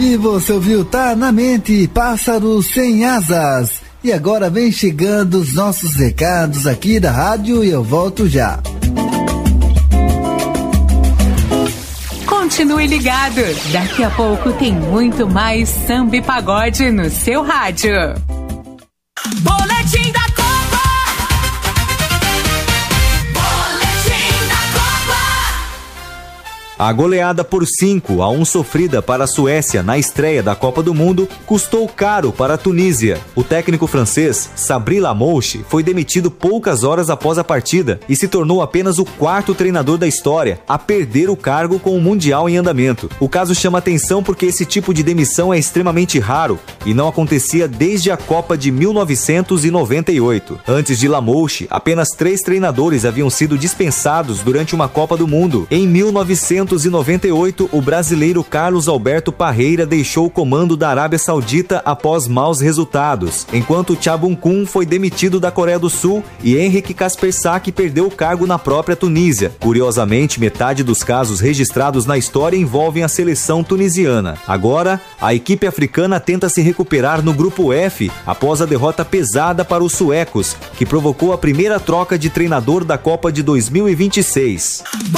E você ouviu Tá na Mente, Pássaros Sem Asas. E agora vem chegando os nossos recados aqui da rádio e eu volto já. Continue ligado, daqui a pouco tem muito mais samba e pagode no seu rádio. Boletim da Copa! Boletim da Copa! A goleada por 5-1 sofrida para a Suécia na estreia da Copa do Mundo custou caro para a Tunísia. O técnico francês, Sabri Lamouche, foi demitido poucas horas após a partida e se tornou apenas o 4º treinador da história a perder o cargo com o Mundial em andamento. O caso chama atenção porque esse tipo de demissão é extremamente raro e não acontecia desde a Copa de 1998. Antes de Lamouche, apenas 3 treinadores haviam sido dispensados durante uma Copa do Mundo. Em 1998, o brasileiro Carlos Alberto Parreira deixou o comando da Arábia Saudita após maus resultados, enquanto Tchabun Kun foi demitido da Coreia do Sul e Henrik Kaspersak perdeu o cargo na própria Tunísia. Curiosamente, metade dos casos registrados na história envolvem a seleção tunisiana. Agora, a equipe africana tenta se recuperar no grupo F após a derrota pesada para os suecos, que provocou a primeira troca de treinador da Copa de 2026.